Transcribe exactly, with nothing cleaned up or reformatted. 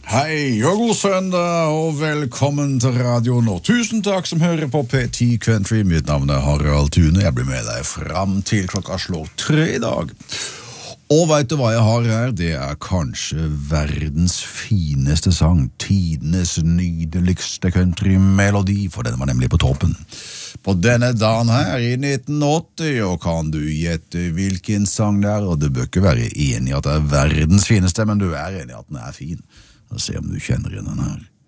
Hei og god søndag, og velkommen til Radio Nord. Tusen takk som hører på P ti Country. Mitt navn er Harald Thune. Jeg blir med deg fram til klokka slår tre i dag. Og vet du hva jeg har her? Det er kanskje verdens fineste sang. Tidenes nydeligste countrymelodi, for den var nemlig på toppen. På denne dagen her i nitten åtti, og kan du gjette hvilken sang det er, og du bør ikke være enig i at det er verdens fineste, men du er enig i at den er fin. Og se om du kjenner igjen den her.